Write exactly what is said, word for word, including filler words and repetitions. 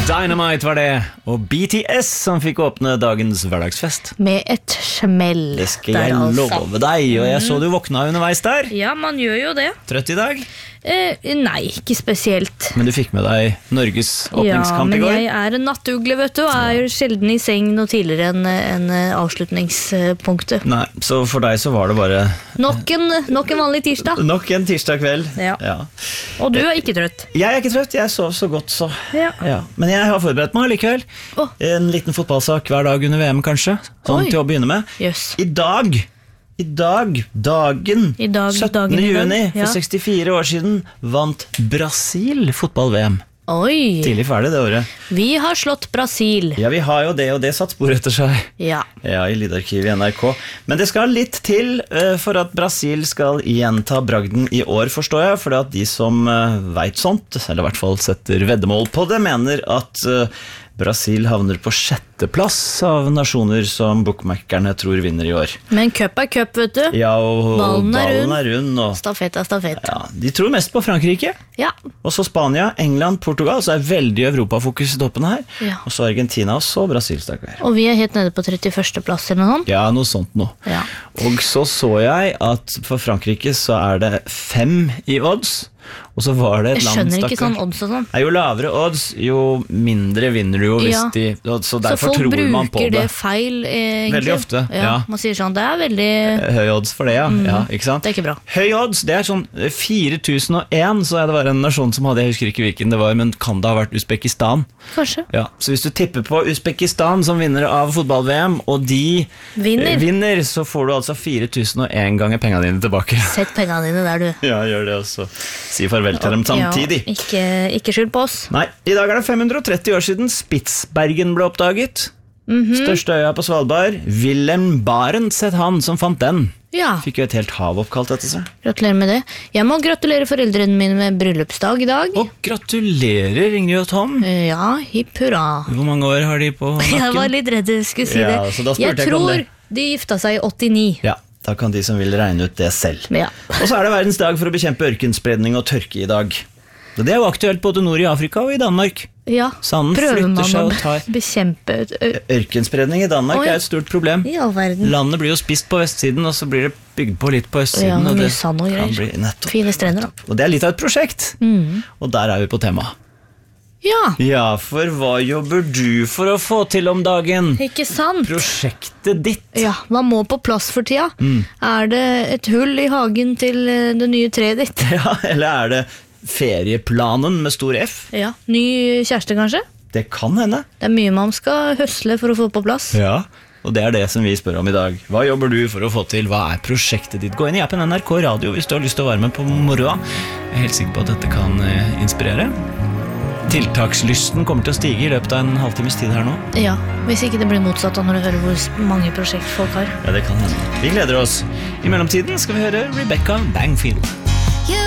Dynamite var det, og B T S som fikk åpne dagens hverdagsfest. Med et smell. Det skal jeg der, altså. love deg, og jeg så du våkna underveis der. Ja, man gjør jo det. Trøtt i dag? Eh, nei, ikke spesielt. Men du fikk med deg Norges åpningskamp i går? Ja, men jeg er en nattugle, vet du, og er jo sjelden i seng noe tidligere enn en avslutningspunktet. Nei, så for deg så var det bare... Nok en, nok en vanlig tirsdag. Nok en tirsdag kveld. Ja. Ja. Og du er ikke trøtt? Jeg er ikke trøtt, jeg sov så godt så. Ja. Ja. Men jeg har forberedt meg likevel. Oh. En liten fotballsak hver dag under V M kanskje, sånn Oi. til å begynne med. Yes. I dag... I dag, dagen, I dag, syttende juni, ja. for sekstifire år siden, vant Brasil fotball-V M. Oi! Tidlig ferdig det året. Vi har slått Brasil. Ja, vi har jo det, og det satt spor etter seg. Ja. Ja, i lydarkivet i N R K. Men det skal litt til uh, for at Brasil skal gjenta bragden i år, forstår jeg. For at de som uh, vet sånt, eller i hvert fall setter veddemål på det, mener at uh, Brasil havner på sjetteplass av nasjoner som bookmakerne tror vinner i år. Men cup er cup, vet du. Ja, og ballen er ballen rund, er rund og... stafett er stafett. Ja, de tror mest på Frankrike. Ja. Og så Spania, England, Portugal, så er veldig Europafokus i toppen her. Ja. Og så Argentina, og så Brasil, stakkar. Og vi er helt nede på trettiførste plass eller noe sånt. Ja, noe sånt nå. Ja. Og så så jeg at for Frankrike så er det fem i odds. Og så var det et Jeg land, skjønner stakkar. ikke sånn odds og sånn. Nei, jo lavere odds, jo mindre vinner du jo hvis Ja. de... Så derfor Så folk tror man på bruker det. det feil, eh, egentlig. Veldig ofte, ja. Man sier sånn, det er veldig... Høy odds for det, ja. ja ikke sant? Det er ikke bra. Høy odds, det er sånn fire tusen og én, så er det var en nasjon som hadde, jeg husker ikke hvilken det var, men kan det ha vært Uzbekistan? Kanskje. Ja, så hvis du tipper på Uzbekistan som vinner av fotball-V M, og de Vinner. eh, vinner, så får du altså fire tusen og én ganger pengene dine tilbake. Sett pengene dine der, du. Ja, gjør det også. Si farvel til dem samtidig. Ja, ikke, ikke skyld på oss. Nei, i dag er det fem hundre og tretti år siden Spitsbergen ble oppdaget. Mhm. Største øya på Svalbard. Wilhelm Barents het han som fant den. Ja, Fikk jo et helt hav oppkalt etter seg. gratulerer med det. Jeg må gratulere foreldrene mine med bryllupsdag i dag. Og gratulerer, Ingrid og Tom. Ja, hipp hurra. Hvor mange år har de på nakken? Jeg var litt redd du skulle si Ja, det. så da spurte Jeg jeg ikke om tror det. de gifta seg i åttini. Ja, da kan de som vil regne ut det selv. Ja. Og så er det verdens dag for å bekjempe ørkenspredning og tørke i dag. Og det er jo aktuelt både nord i Afrika og i Danmark. Ja, Sanden prøver flytter man seg å og tar... bekjempe ø- Ørkenspredning i Danmark Oi. er et stort problem. I all verden. Landet blir jo spist på vestsiden, og så blir det bygd på litt på Ja, østsiden. med og mye det sand og kan greier. bli nettopp. Fine strender da. Og det er litt av et prosjekt. Mm. Og der er vi på tema. Ja, Ja, for hva jobber du for å få til om dagen? ikke sant? Prosjektet ditt. Ja, hva må på plass for tida? Mm. Er det et hull i hagen til ø, det nye treet ditt? Ja, eller er det ferieplanen med stor F? Ja, ny kjæreste kanskje? Det kan hende. Det er mye man skal høsle for å få på plass. Ja, og det er det som vi spør om i dag. Hva jobber du for å få til? Hva er prosjektet ditt? Gå inn i appen N R K Radio hvis du har lyst til å være med på moroa. Jeg er helt sikker på at dette kan eh, inspirere. Tiltakslysten kommer til å stige i løpet av en halvtimes tid her nå. Ja, hvis ikke det blir motsatt da når du hører hvor mange prosjekt folk har. Ja, det kan hende. Vi gleder oss. I mellomtiden skal vi høre Rebecca Bangfield.